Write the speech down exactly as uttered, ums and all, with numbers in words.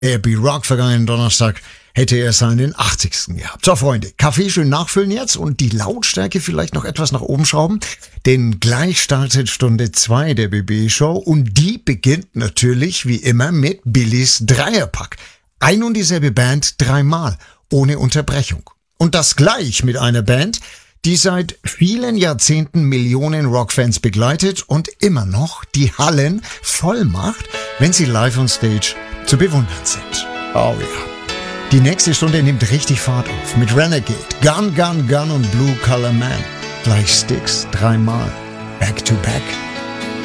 A B Rock vergangenen Donnerstag hätte er seinen achtzigsten gehabt. So, Freunde, Kaffee schön nachfüllen jetzt und die Lautstärke vielleicht noch etwas nach oben schrauben, denn gleich startet Stunde zwei der B B-Show und die beginnt natürlich wie immer mit Billys Dreierpack. Ein und dieselbe Band dreimal, ohne Unterbrechung. Und das gleich mit einer Band, die seit vielen Jahrzehnten Millionen Rockfans begleitet und immer noch die Hallen voll macht, wenn sie live on stage zu bewundern sind. Oh ja. Die nächste Stunde nimmt richtig Fahrt auf mit Renegade, Gun, Gun, Gun und Blue Collar Man. Gleich Styx dreimal. Back to back.